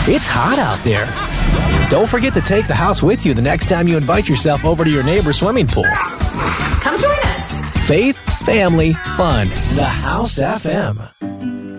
It's hot out there. Don't forget to take the house with you the next time you invite yourself over to your neighbor's swimming pool. Come join us. Faith, family, fun. The House FM.